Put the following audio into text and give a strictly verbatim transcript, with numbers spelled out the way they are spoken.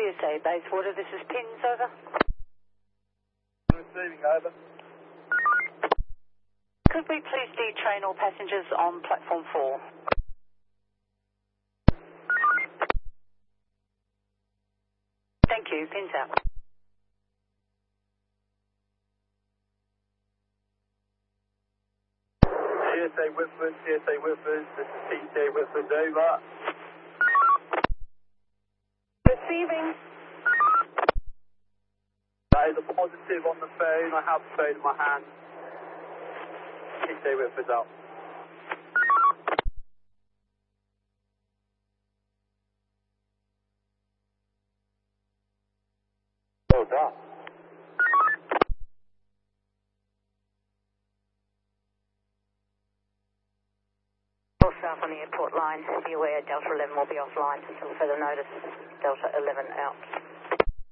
C S A Bayswater, this is Pins, over. Receiving, over. Could we please detrain all passengers on platform four? Thank you, Pins out. C S A Whitford, C S A Whitford, this is T C A Whitford, over. Receiving. That is a positive on the phone. I have the phone in my hand. T C A Whitford's out. Well done. South on the airport line, be aware Delta eleven will be offline until further notice. Delta eleven out.